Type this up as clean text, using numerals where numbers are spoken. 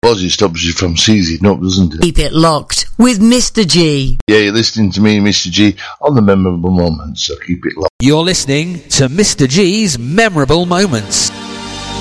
It stops you from seizing up, doesn't it? Keep it locked with Mr. G. Yeah, you're listening to me, Mr. G, on the Memorable Moments, so keep it locked. You're listening to Mr. G's Memorable Moments.